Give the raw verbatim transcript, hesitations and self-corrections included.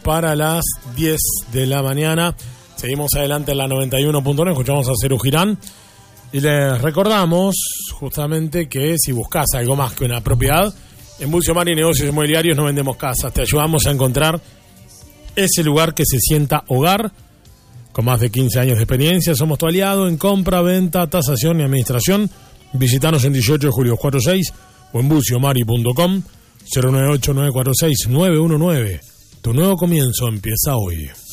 para las diez de la mañana. Seguimos adelante en la noventa y uno punto nueve, escuchamos a Serú Girán. Y les recordamos justamente que si buscas algo más que una propiedad, en Bulcio Mari Negocios Inmobiliarios no vendemos casas, te ayudamos a encontrar ese lugar que se sienta hogar. Con más de quince años de experiencia, somos tu aliado en compra, venta, tasación y administración. Visítanos en dieciocho de julio cuarenta y seis o en bulcio mari punto com. Cero nueve ocho nueve cuatro seis nueve uno nueve. Tu nuevo comienzo empieza hoy.